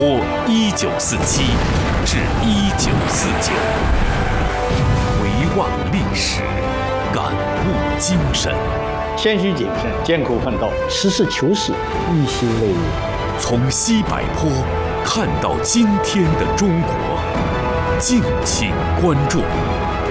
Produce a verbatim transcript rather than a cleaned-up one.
我一九四七至一九四九，回望历史，感悟精神， 谦虚谨慎，艰苦奋斗，实事求是，一心为民。 从西柏坡看到今天的中国，敬请关注。